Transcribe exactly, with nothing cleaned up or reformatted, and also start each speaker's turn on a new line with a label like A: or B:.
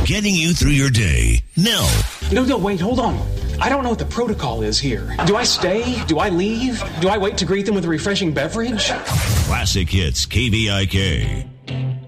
A: getting you through your day. Nell.
B: No, no, wait, hold on. I don't know what the protocol is here. Do I stay? Do I leave? Do I wait to greet them with a refreshing beverage?
A: Classic Hits K V I K.